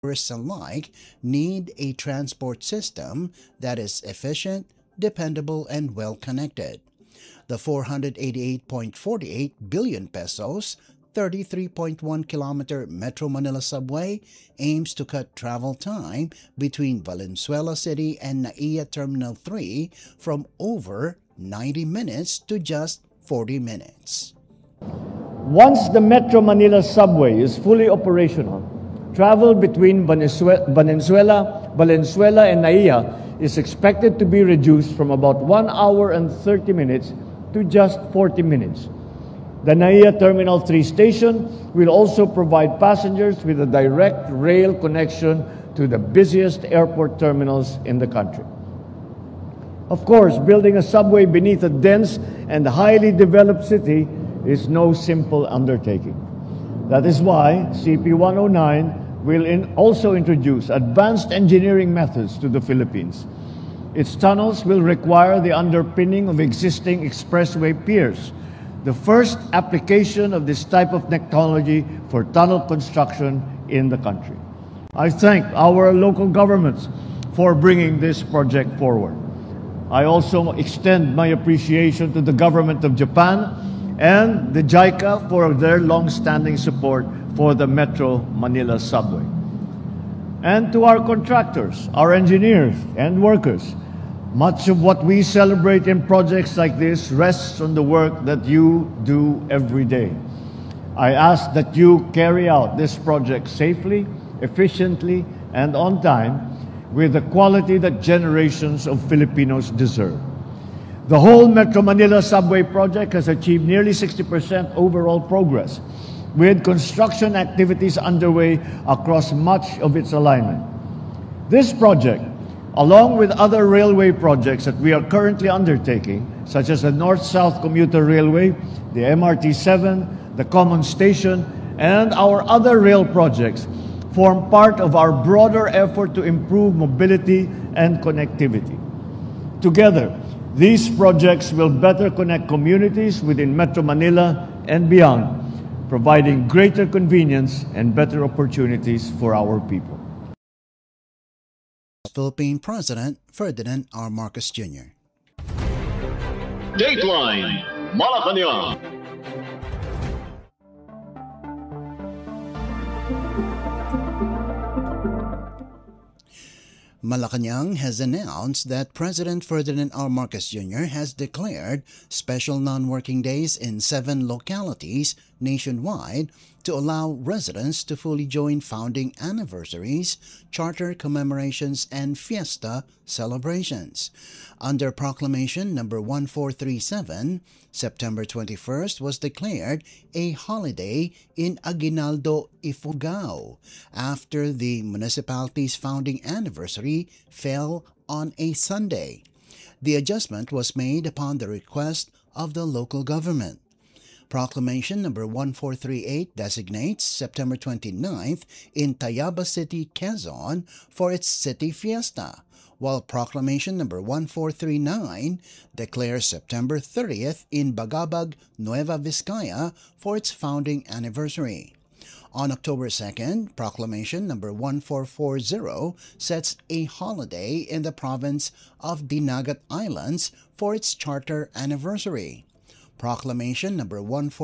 tourists alike need a transport system that is efficient, dependable, and well connected. The 488.48 billion pesos 33.1-kilometer Metro Manila subway aims to cut travel time between Valenzuela City and NAIA Terminal 3 from over 90 minutes to just 40 minutes. Once the Metro Manila subway is fully operational, travel between Valenzuela, and NAIA is expected to be reduced from about 1 hour and 30 minutes to just 40 minutes. The NAIA Terminal 3 station will also provide passengers with a direct rail connection to the busiest airport terminals in the country. Of course, building a subway beneath a dense and highly developed city is no simple undertaking. That is why CP 109 will also introduce advanced engineering methods to the Philippines. Its tunnels will require the underpinning of existing expressway piers, the first application of this type of technology for tunnel construction in the country. I thank our local governments for bringing this project forward. I also extend my appreciation to the government of Japan and the JICA for their long-standing support for the Metro Manila subway. And to our contractors, our engineers and workers, much of what we celebrate in projects like this rests on the work that you do every day. I ask that you carry out this project safely, efficiently, and on time with the quality that generations of Filipinos deserve. The whole Metro Manila subway project has achieved nearly 60% overall progress, with construction activities underway across much of its alignment. This project, along with other railway projects that we are currently undertaking, such as the North-South Commuter Railway, the MRT-7, the Common Station, and our other rail projects, form part of our broader effort to improve mobility and connectivity. Together, these projects will better connect communities within Metro Manila and beyond, providing greater convenience and better opportunities for our people. Philippine President Ferdinand R. Marcos Jr. Dateline Malacanang. Malacanang has announced that President Ferdinand R. Marcos Jr. has declared special non-working days in 7 localities nationwide to allow residents to fully join founding anniversaries, charter commemorations, and fiesta celebrations. Under Proclamation Number 1437, September 21st was declared a holiday in Aguinaldo, Ifugao, after the municipality's founding anniversary fell on a Sunday. The adjustment was made upon the request of the local government. Proclamation Number 1438 designates September 29th in Tayaba City, Quezon for its city fiesta, while Proclamation Number 1439 declares September 30th in Bagabag, Nueva Vizcaya for its founding anniversary. On October 2nd, Proclamation Number 1440 sets a holiday in the province of Dinagat Islands for its charter anniversary. Proclamation Number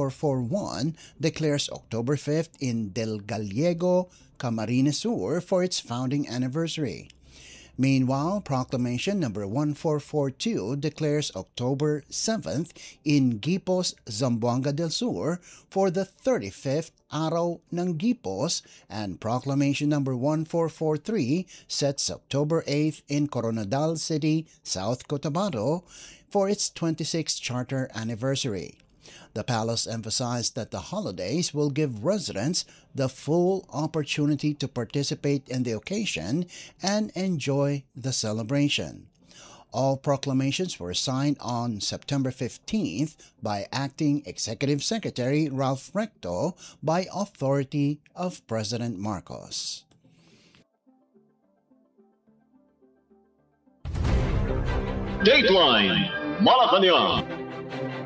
1441 declares October 5th in Del Gallego, Camarines Sur for its founding anniversary. Meanwhile, Proclamation Number 1442 declares October 7th in Gipos, Zamboanga del Sur for the 35th Araw ng Gipos, and Proclamation Number 1443 sets October 8th in Coronadal City, South Cotabato for its 26th charter anniversary. The palace emphasized that the holidays will give residents the full opportunity to participate in the occasion and enjoy the celebration. All proclamations were signed on September 15th by Acting Executive Secretary Ralph Recto by authority of President Marcos. Dateline Malacanang.